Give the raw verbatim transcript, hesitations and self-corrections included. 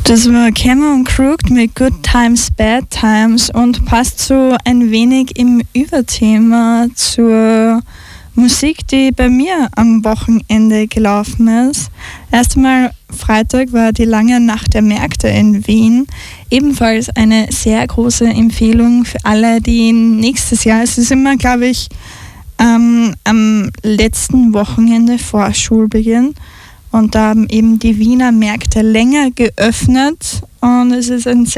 Das war Cameron Crooked mit Good Times, Bad Times und passt so ein wenig im Überthema zur Musik, die bei mir am Wochenende gelaufen ist. Erst einmal Freitag war die lange Nacht der Märkte in Wien. Ebenfalls eine sehr große Empfehlung für alle, die nächstes Jahr, es ist immer, glaube ich, ähm, am letzten Wochenende vor Schulbeginn. Und da haben eben die Wiener Märkte länger geöffnet und es ist ein